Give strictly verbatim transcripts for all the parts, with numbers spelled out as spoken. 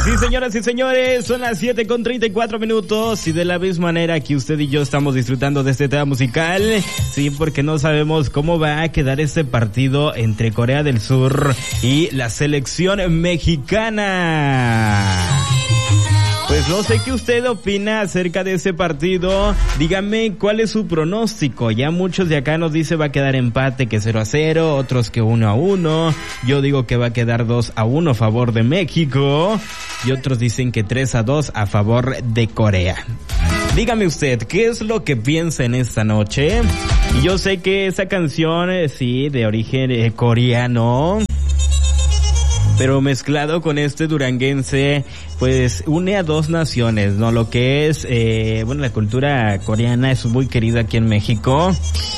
sí, señoras y señores, son las siete con treinta y cuatro minutos y de la misma manera que usted y yo estamos disfrutando de este tema musical, sí, porque no sabemos cómo va a quedar este partido entre Corea del Sur y la selección mexicana. Pues no sé qué usted opina acerca de ese partido. Dígame cuál es su pronóstico. Ya muchos de acá nos dice va a quedar empate, que cero a cero, otros que uno a uno. Yo digo que va a quedar dos a uno a favor de México y otros dicen que tres a dos a favor de Corea. Dígame usted, ¿qué es lo que piensa en esta noche? Y yo sé que esa canción, eh, sí, de origen eh, coreano, pero mezclado con este duranguense, pues une a dos naciones, ¿no? Lo que es, eh, bueno, la cultura coreana es muy querida aquí en México.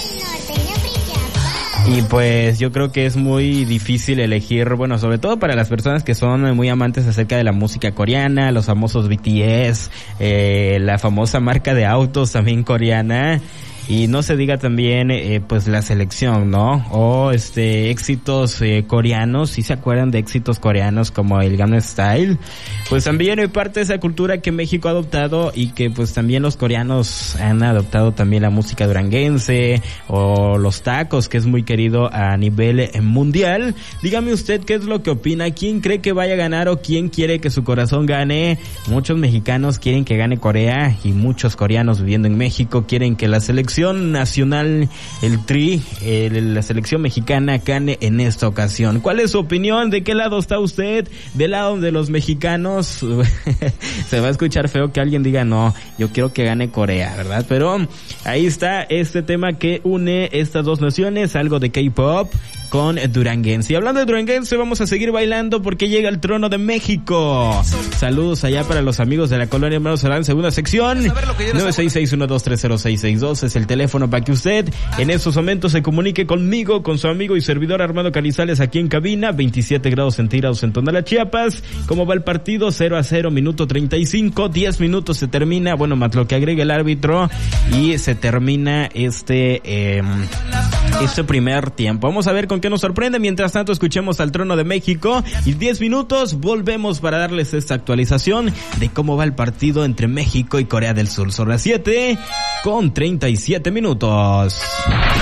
Y pues yo creo que es muy difícil elegir, bueno, sobre todo para las personas que son muy amantes acerca de la música coreana, los famosos B T S, eh, la famosa marca de autos también coreana. Y no se diga también, eh, pues la selección, ¿no? O este, éxitos eh, coreanos, si se acuerdan de éxitos coreanos como el Gangnam Style, pues también es parte de esa cultura que México ha adoptado y que pues también los coreanos han adoptado también la música duranguense o los tacos, que es muy querido a nivel mundial. Dígame usted qué es lo que opina, quién cree que vaya a ganar o quién quiere que su corazón gane. Muchos mexicanos quieren que gane Corea y muchos coreanos viviendo en México quieren que la selección nacional, el Tri, el, la selección mexicana gane en esta ocasión. ¿Cuál es su opinión? ¿De qué lado está usted? ¿Del lado de los mexicanos? Se va a escuchar feo que alguien diga no, yo quiero que gane Corea, ¿verdad? Pero ahí está este tema que une estas dos naciones, algo de K-pop con duranguense. Y hablando de duranguense, vamos a seguir bailando porque llega el trono de México. Saludos allá para los amigos de la colonia Hermanos Arán, segunda sección. nueve seis seis uno dos tres cero seis seis dos es el teléfono para que usted en estos momentos se comunique conmigo, con su amigo y servidor Armando Canizales aquí en cabina. Veintisiete grados centígrados en Tonalá, Chiapas. ¿Cómo va el partido? cero a cero, minuto treinta y cinco, diez minutos se termina, bueno, más lo que agrega el árbitro, y se termina este eh, este primer tiempo. Vamos a ver con qué nos sorprende. Mientras tanto, escuchemos al trono de México y diez minutos volvemos para darles esta actualización de cómo va el partido entre México y Corea del Sur. Son las siete con treinta y siete minutos.